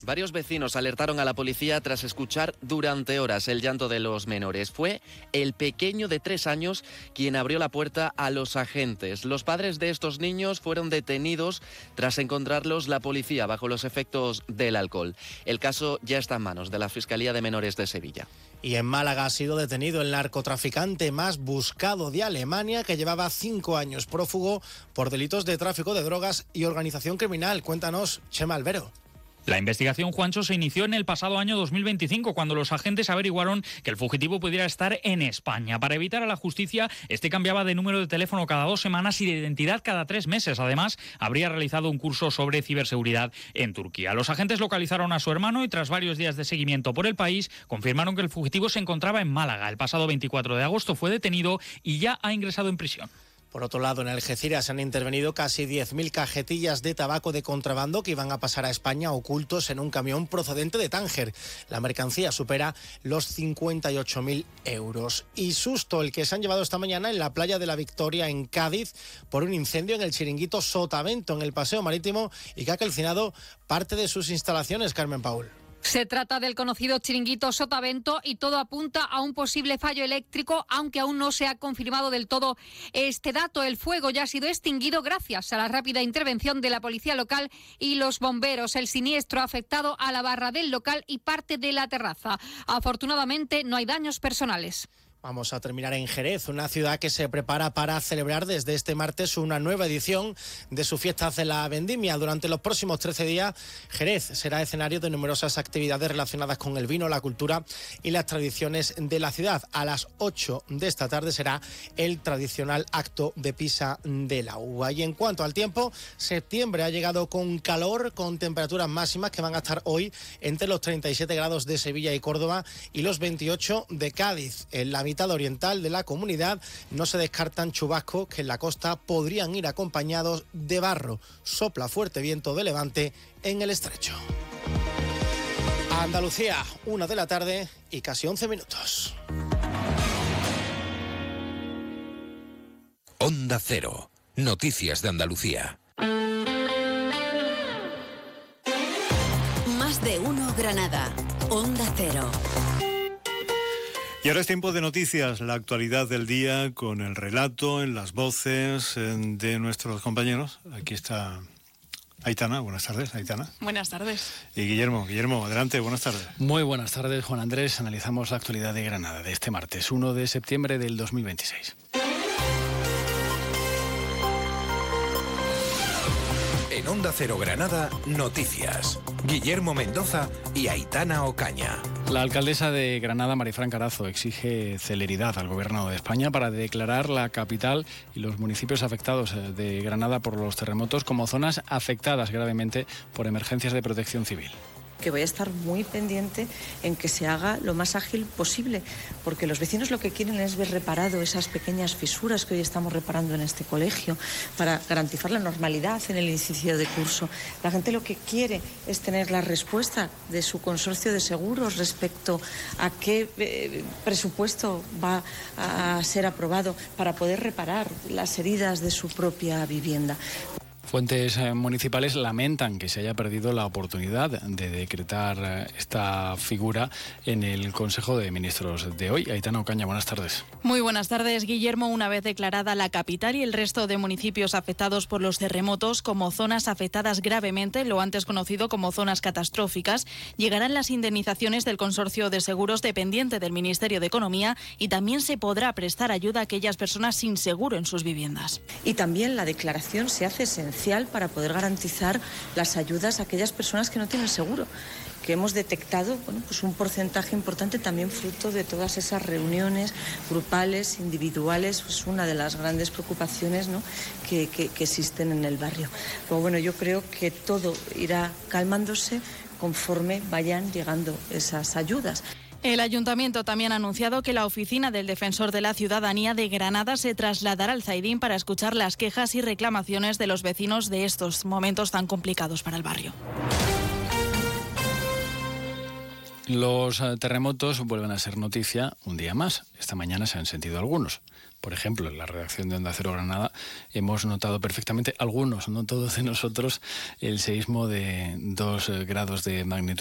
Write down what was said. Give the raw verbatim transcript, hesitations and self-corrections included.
Varios vecinos alertaron a la policía tras escuchar durante horas el llanto de los menores. Fue el pequeño de tres años quien abrió la puerta a los agentes. Los padres de estos niños fueron detenidos tras encontrarlos la policía bajo los efectos del alcohol. El caso ya está en manos de la Fiscalía de Menores de Sevilla. Y en Málaga ha sido detenido el narcotraficante más buscado de Alemania, que llevaba cinco años prófugo por delitos de tráfico de drogas y organización criminal. Cuéntanos, Chema Albero. La investigación, Juancho, se inició en el pasado año dos mil veinticinco, cuando los agentes averiguaron que el fugitivo pudiera estar en España. Para evitar a la justicia, este cambiaba de número de teléfono cada dos semanas y de identidad cada tres meses. Además, habría realizado un curso sobre ciberseguridad en Turquía. Los agentes localizaron a su hermano y, tras varios días de seguimiento por el país, confirmaron que el fugitivo se encontraba en Málaga. El pasado veinticuatro de agosto fue detenido y ya ha ingresado en prisión. Por otro lado, en Algeciras han intervenido casi diez mil cajetillas de tabaco de contrabando que iban a pasar a España ocultos en un camión procedente de Tánger. La mercancía supera los cincuenta y ocho mil euros. Y susto el que se han llevado esta mañana en la playa de la Victoria, en Cádiz, por un incendio en el chiringuito Sotavento, en el Paseo Marítimo, y que ha calcinado parte de sus instalaciones. Carmen Paul. Se trata del conocido chiringuito Sotavento y todo apunta a un posible fallo eléctrico, aunque aún no se ha confirmado del todo este dato. El fuego ya ha sido extinguido gracias a la rápida intervención de la policía local y los bomberos. El siniestro ha afectado a la barra del local y parte de la terraza. Afortunadamente no hay daños personales. Vamos a terminar en Jerez, una ciudad que se prepara para celebrar desde este martes una nueva edición de su fiesta de la vendimia. Durante los próximos trece días, Jerez será escenario de numerosas actividades relacionadas con el vino, la cultura y las tradiciones de la ciudad. A las ocho de esta tarde será el tradicional acto de pisa de la uva. Y en cuanto al tiempo, septiembre ha llegado con calor, con temperaturas máximas que van a estar hoy entre los treinta y siete grados de Sevilla y Córdoba y los veintiocho de Cádiz. En la mitad oriental de la comunidad no se descartan chubascos que en la costa podrían ir acompañados de barro. Sopla fuerte viento de levante en el estrecho. Andalucía, una de la tarde y casi once minutos. Onda Cero, noticias de Andalucía. Más de uno Granada, Onda Cero. Y ahora es tiempo de noticias, la actualidad del día con el relato en las voces de nuestros compañeros. Aquí está Aitana, buenas tardes, Aitana. Buenas tardes. Y Guillermo, Guillermo, adelante, buenas tardes. Muy buenas tardes, Juan Andrés. Analizamos la actualidad de Granada de este martes, uno de septiembre del dos mil veintiséis. En Onda Cero Granada, noticias. Guillermo Mendoza y Aitana Ocaña. La alcaldesa de Granada, Marifran Carazo, exige celeridad al Gobierno de España para declarar la capital y los municipios afectados de Granada por los terremotos como zonas afectadas gravemente por emergencias de protección civil. Que voy a estar muy pendiente en que se haga lo más ágil posible, porque los vecinos lo que quieren es ver reparado esas pequeñas fisuras que hoy estamos reparando en este colegio para garantizar la normalidad en el inicio de curso. La gente lo que quiere es tener la respuesta de su consorcio de seguros respecto a qué eh, presupuesto va a ser aprobado para poder reparar las heridas de su propia vivienda. Fuentes municipales lamentan que se haya perdido la oportunidad de decretar esta figura en el Consejo de Ministros de hoy. Aitana Ocaña, buenas tardes. Muy buenas tardes, Guillermo. Una vez declarada la capital y el resto de municipios afectados por los terremotos como zonas afectadas gravemente, lo antes conocido como zonas catastróficas, llegarán las indemnizaciones del Consorcio de Seguros dependiente del Ministerio de Economía y también se podrá prestar ayuda a aquellas personas sin seguro en sus viviendas. Y también la declaración se hace esencial para poder garantizar las ayudas a aquellas personas que no tienen seguro, que hemos detectado bueno, pues un porcentaje importante también fruto de todas esas reuniones grupales, individuales, pues una de las grandes preocupaciones, ¿no? que, que, que existen en el barrio. Pero bueno, yo creo que todo irá calmándose conforme vayan llegando esas ayudas. El Ayuntamiento también ha anunciado que la oficina del Defensor de la Ciudadanía de Granada se trasladará al Zaidín para escuchar las quejas y reclamaciones de los vecinos de estos momentos tan complicados para el barrio. Los terremotos vuelven a ser noticia un día más. Esta mañana se han sentido algunos. Por ejemplo, en la redacción de Onda Cero Granada hemos notado perfectamente, algunos, no todos de nosotros, el seísmo de dos grados de magnitud.